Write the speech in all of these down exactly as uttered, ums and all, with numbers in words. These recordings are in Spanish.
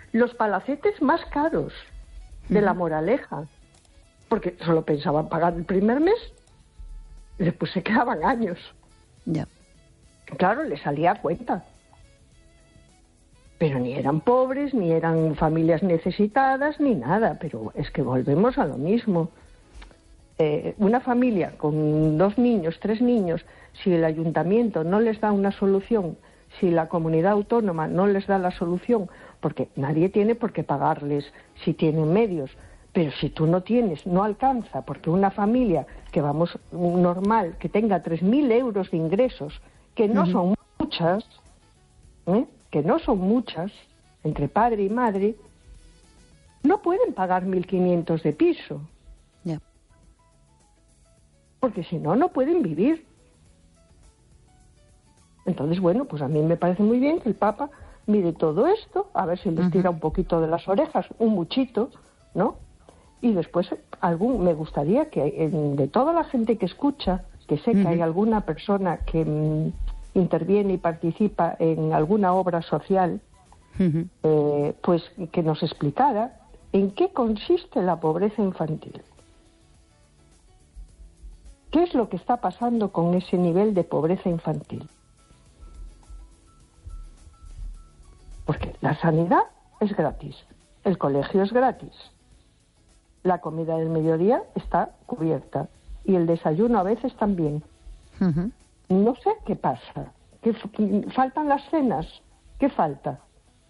los palacetes más caros de La Moraleja, porque solo pensaban pagar el primer mes y después se quedaban años. Ya. Claro, les salía a cuenta. Pero ni eran pobres, ni eran familias necesitadas, ni nada. Pero es que volvemos a lo mismo. Eh, una familia con dos niños, tres niños, si el ayuntamiento no les da una solución, si la comunidad autónoma no les da la solución, porque nadie tiene por qué pagarles si tienen medios, pero si tú no tienes, no alcanza, porque una familia que vamos normal, que tenga tres mil euros de ingresos, que no uh-huh. son muchas, ¿eh? que no son muchas, entre padre y madre, no pueden pagar mil quinientos de piso. Yeah. Porque si no, no pueden vivir. Entonces, bueno, pues a mí me parece muy bien que el Papa mire todo esto, a ver si les tira uh-huh. un poquito de las orejas, un muchito, ¿no? Y después, algún me gustaría que en, de toda la gente que escucha, que sé uh-huh. que hay alguna persona que mm, interviene y participa en alguna obra social, uh-huh. eh, pues que nos explicara en qué consiste la pobreza infantil. ¿Qué es lo que está pasando con ese nivel de pobreza infantil? Porque la sanidad es gratis, el colegio es gratis, la comida del mediodía está cubierta y el desayuno a veces también. Uh-huh. No sé qué pasa, ¿Qué, faltan las cenas, ¿qué falta?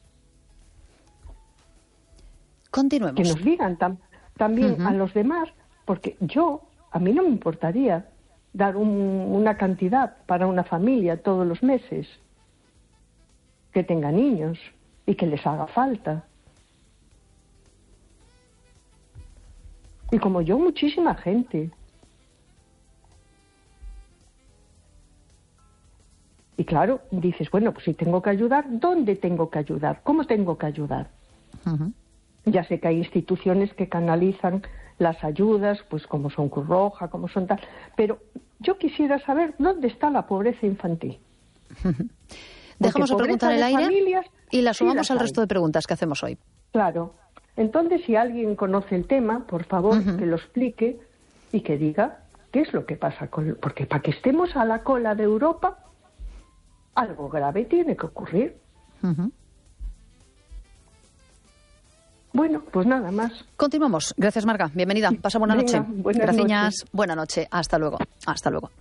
Continuemos. Que nos digan tam, también uh-huh. a los demás, porque yo, a mí no me importaría dar un, una cantidad para una familia todos los meses, que tenga niños y que les haga falta. Y como yo, muchísima gente. Y claro, dices, bueno, pues si tengo que ayudar, ¿dónde tengo que ayudar? ¿Cómo tengo que ayudar? Uh-huh. Ya sé que hay instituciones que canalizan las ayudas, pues como son Cruz Roja, como son tal, pero yo quisiera saber dónde está la pobreza infantil. Uh-huh. Dejamos la pregunta en el aire familias, y la sumamos sí al resto de preguntas que hacemos hoy. Claro. Entonces, si alguien conoce el tema, por favor, uh-huh. que lo explique y que diga qué es lo que pasa con... Porque para que estemos a la cola de Europa, algo grave tiene que ocurrir. Uh-huh. Bueno, pues nada más. Continuamos. Gracias, Marga. Bienvenida. Pasa buena Venga, noche. Buenas Gracias. Noches. Buena noche. Hasta luego. Hasta luego.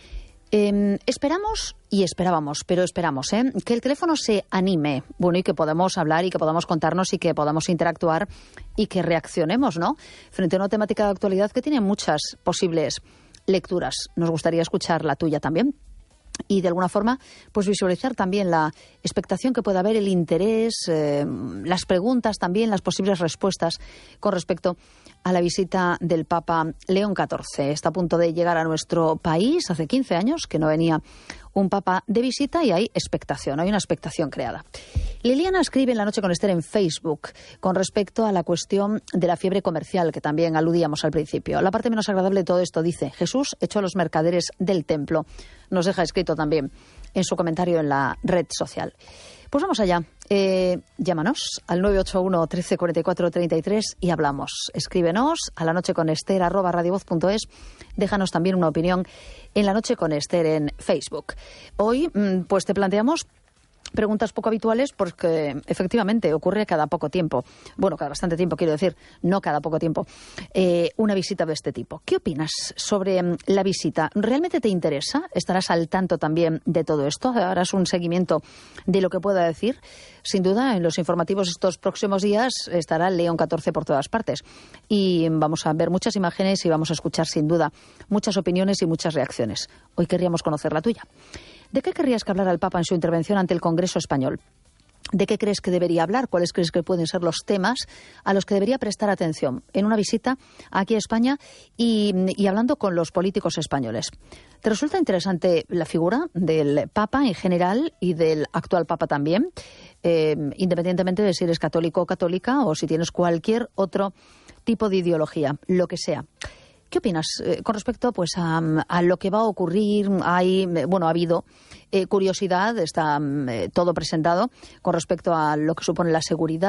Eh, esperamos y esperábamos, pero esperamos, ¿eh? que el teléfono se anime, bueno, y que podamos hablar y que podamos contarnos y que podamos interactuar y que reaccionemos, ¿no? Frente a una temática de actualidad que tiene muchas posibles lecturas. Nos gustaría escuchar la tuya también. Y de alguna forma, pues visualizar también la expectación que pueda haber, el interés, eh, las preguntas también, las posibles respuestas con respecto a la visita del Papa León catorce. Está a punto de llegar a nuestro país, hace quince años que no venía un Papa de visita y hay expectación, hay una expectación creada. Liliana escribe en La Noche con Esther en Facebook con respecto a la cuestión de la fiebre comercial que también aludíamos al principio. La parte menos agradable de todo esto dice: Jesús echó a los mercaderes del templo. Nos deja escrito también en su comentario en la red social. Pues vamos allá. Eh, llámanos al nueve ocho uno, trece cuarenta y cuatro, treinta y tres y hablamos. Escríbenos a la noche con Esther arroba radiovoz punto es. Déjanos también una opinión en La Noche con Esther en Facebook. Hoy, pues te planteamos preguntas poco habituales porque efectivamente ocurre cada poco tiempo, bueno, cada bastante tiempo quiero decir, no cada poco tiempo, eh, una visita de este tipo. ¿Qué opinas sobre mm, la visita? ¿Realmente te interesa? ¿Estarás al tanto también de todo esto? ¿Harás un seguimiento de lo que pueda decir? Sin duda, en los informativos estos próximos días estará el León catorce por todas partes y vamos a ver muchas imágenes y vamos a escuchar sin duda muchas opiniones y muchas reacciones. Hoy querríamos conocer la tuya. ¿De qué querrías que hablara el Papa en su intervención ante el Congreso Español? ¿De qué crees que debería hablar? ¿Cuáles crees que pueden ser los temas a los que debería prestar atención en una visita aquí a España y, y hablando con los políticos españoles? ¿Te resulta interesante la figura del Papa en general y del actual Papa también? Eh, independientemente de si eres católico o católica o si tienes cualquier otro tipo de ideología, lo que sea. ¿Qué opinas eh, con respecto pues a, a lo que va a ocurrir? Hay, bueno, ha habido eh, curiosidad, está eh, todo presentado con respecto a lo que supone la seguridad.